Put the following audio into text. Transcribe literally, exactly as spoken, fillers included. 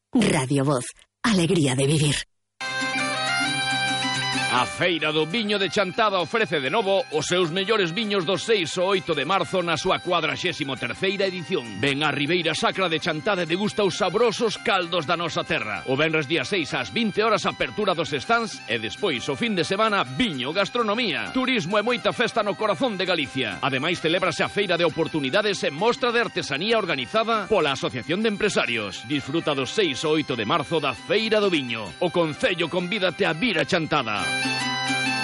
Radio Voz, alegría de vivir. A Feira do Viño de Chantada ofrece de novo os seus mellores viños do seis ao oito de marzo na súa cuadraxésimo terceira edición. Ven á Ribeira Sacra de Chantada e degusta os sabrosos caldos da nosa terra. O venres día seis ás vinte horas apertura dos stands e despois o fin de semana viño, gastronomía, turismo e moita festa no corazón de Galicia. Ademais celébrase a Feira de Oportunidades e mostra de artesanía organizada pola Asociación de Empresarios. Disfruta do seis ao oito de marzo da Feira do Viño. O Concello convídate a vir a Chantada.